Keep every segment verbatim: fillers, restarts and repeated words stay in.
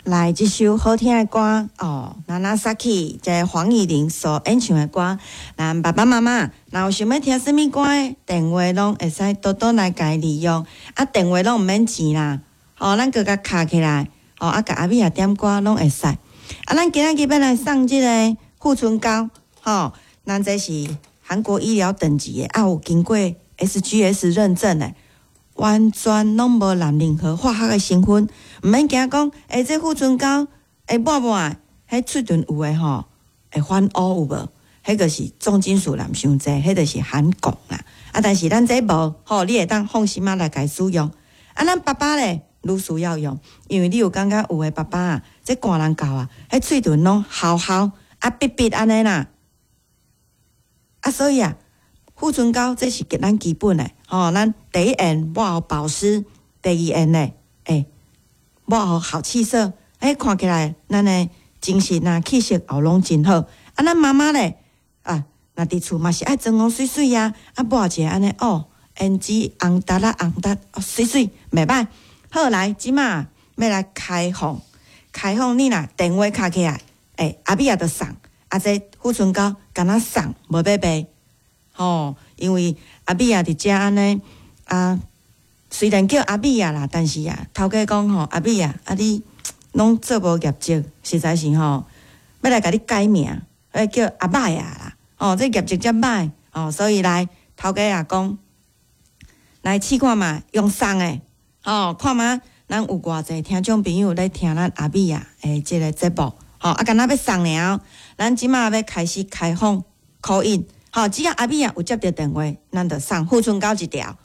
来一首好听的歌哦，娜娜萨奇这黄义玲所演唱的歌，咱爸爸妈妈若有想要听什么歌的，电话拢会使多多来家利用，啊，电话拢毋免钱啦，哦，咱搁甲卡起来，哦，啊，甲阿米也点歌拢会使，啊，咱今仔日要来送即个护唇膏，吼，咱这是韩国医疗等级的，啊，有经过 S G S 认证的。完全拢无含任何化学的成分，毋免惊讲，诶，这护唇膏会抹抹，迄喙唇有诶吼，会反乌有无？迄个是重金属含伤济，迄个是含汞啦。啊，但是咱这无，吼，你会当放心啊来家使用。啊，咱爸爸咧，愈需要用，因为你有感觉有诶爸爸啊，这寒人到啊，迄喙唇拢厚厚啊闭闭安尼啦。啊，所以啊。护唇膏这是给咱基本的，吼、哦，咱第一眼抹保湿，第二眼呢，诶，抹好气色，诶，看起来咱的精神啊、气色也拢真好。啊，咱妈妈咧，啊，若伫厝嘛是爱装哦水水呀，啊，抹一下安尼哦，胭脂红达啦红达，哦，水水袂歹。好来，即马要来开放，开放你若电话卡起来，诶，阿比也着送，啊，这护唇膏敢若送，无要卖。吼、哦，因为阿米啊伫遮安尼啊，虽然叫阿米啊啦，但是啊，头家讲吼，阿米啊，啊你拢做无业绩，实在是吼，要来甲你改名，要叫阿歹啊啦，哦，这业绩遮歹，哦，所以来头家也讲，来试看嘛，用送诶，哦，看嘛，咱有偌济听众朋友咧听咱阿米啊诶，即个节目，吼、哦，啊，敢若要送了，咱即马要开始开放 call in。好，只要阿米啊有接到电话，咱就送护唇膏一条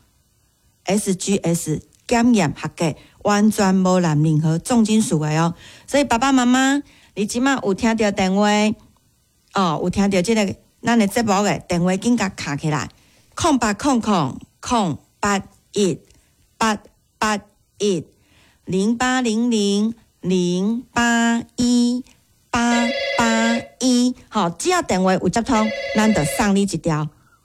，S G S 检验合格，完全无含任何重金属的哦。所以爸爸妈妈，你即马有听到电话，哦，有听到即、这个咱的节目的电话，紧甲卡起来，空八空空空八一八八一零八零零零八一。八八一，好，只要电话有接通，咱就送你一条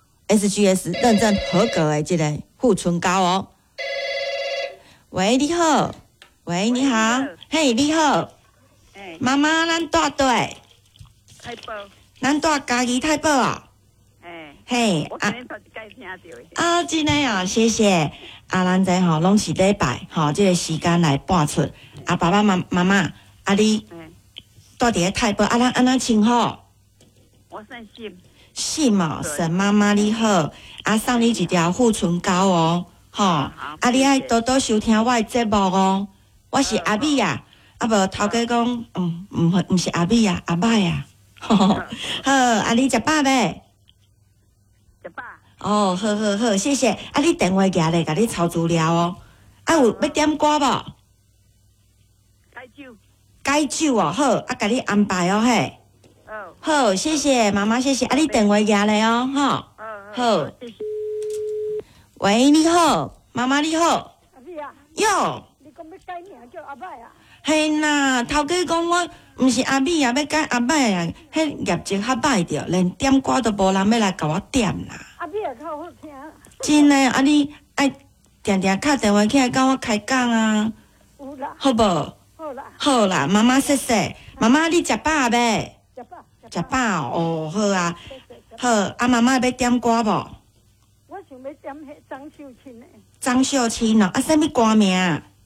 S G S 认证合格的这个护唇膏哦。喂，你好，喂，你好，嘿，你好，妈妈，咱住对， 太保， 咱住嘉义太保啊。 哎， 嘿， 我今日头一届听到的。 啊，真的哦，谢谢。啊，咱这吼拢是礼拜吼，这个时间来播出。啊，爸爸妈妈妈，啊你。住伫咧太保，啊，咱安怎称呼？ 我姓沈。 沈哦，沈妈妈你好，啊，送你一条护唇膏哦，吼，啊，你爱多多收听我的节目哦。我是阿米啊，啊无头家讲，嗯，毋毋是阿米啊，阿麦啊，吼，好，啊，你食饱未？ 食饱。 哦，好好好，谢谢。啊，你电话举咧，甲你抄资料哦。啊，有要点歌无？ 解酒。 解酒哦，好，啊，甲你安排哦，嘿。 哦。 好，谢谢妈妈，谢谢。啊，你电话拿来哦，哈。好。谢谢。喂，你好，妈妈你好。 阿妹啊。 哟。 你讲要改名叫阿麦啊？ 嘿呐，头家讲我毋是阿米啊，要改阿麦啊，迄业绩较歹着，连点歌都无人要来甲我点啦。 阿妹啊，较好听。 真诶，啊你爱定定敲电话起来甲我开讲啊。 有啦。 好无？ 好啦， 好啦，妈妈谢谢。妈妈，你食饱未？ 食饱， 食饱哦，好啊，好。啊，妈妈要点歌无？ 我想要点迄张秀清的。 张秀清哦，啊，什么歌名？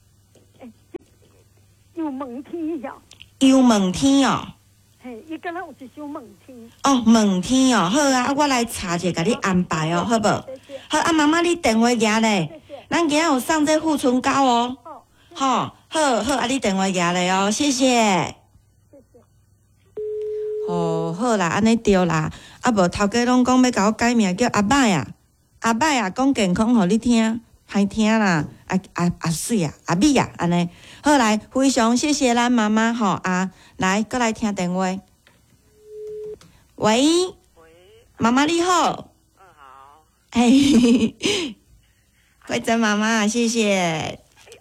又问天呀。 又问天哦。 嘿，伊敢若有一首问天。 哦，问天哦，好啊，我来查者，甲你安排哦，好无？好啊，妈妈，你电话拿咧，咱今日有送这护唇膏哦。好，好好，啊，你电话拿来哦，谢谢。 谢谢。 哦，好啦，安尼对啦，啊无头家拢讲要甲我改名叫阿麦啊，阿麦啊，讲健康互你听，歹听啦，啊啊啊水啊，阿米啊，安尼。好来，非常谢谢咱妈妈吼啊，来，过来听电话。喂。喂。妈妈你好。 嗯好。 嘿，慧珍妈妈，谢谢。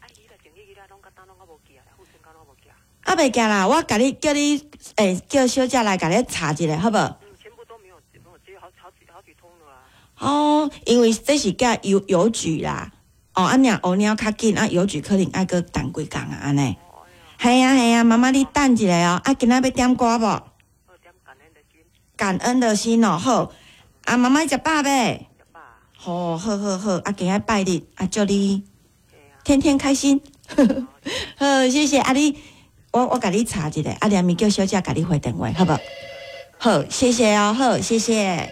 啊，袂惊啦，我甲你叫你，诶、欸，叫小姐来甲你查一下，好不？嗯， 全部都没有，没有，只有好好几好几通了啊。 哦，因为这是甲邮邮局啦，哦，啊，领乌领较紧，啊，邮局可能爱个等几工啊，安尼。 系啊系啊，妈妈你等一下哦。啊，今仔要点歌无？ 我点感恩的心， 感恩的心哦，好。啊，妈妈食饱未？ 食饱。 好，好好好，啊，今仔拜日，啊，祝你嘿啊， 天天开心。好，谢谢啊你，我我甲你查一下，啊，连咪叫小姐甲你回电话，好不？好，谢谢哦，好，谢谢。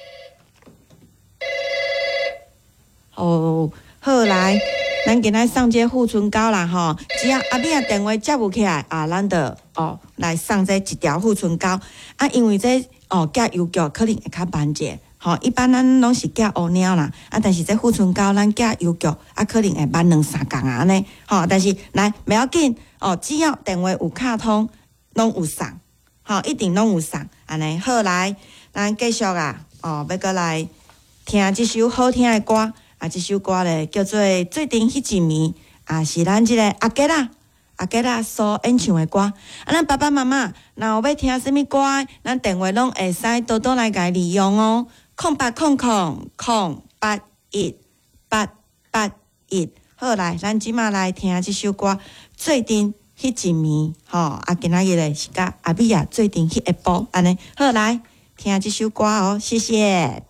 哦，好来，咱今仔送这护唇膏啦吼，只要阿美啊电话接不起来啊，咱就哦来送这一条护唇膏啊，因为这哦寄邮局可能会较慢者，吼、一般咱拢是寄乌猫啦，啊，但是这护唇膏咱寄邮局啊，可能会慢两三工啊安尼，吼、但是来不要紧哦，只要电话有卡通，拢有送，吼、一定拢有送，安尼好来，咱继续啊，哦，要过来听这首好听的歌。啊，这首歌咧叫做《最近迄一暝》，啊是咱即个阿吉啦，阿吉啦所演唱的歌。啊，咱爸爸妈妈若有要听什么歌，咱电话拢会使多多来甲利用哦。空八空空空八一八八一，好来，咱即马来听这首歌《最近迄一暝》吼。啊，今仔日咧是甲阿美啊最近迄一部安尼，好来听这首歌哦，谢谢。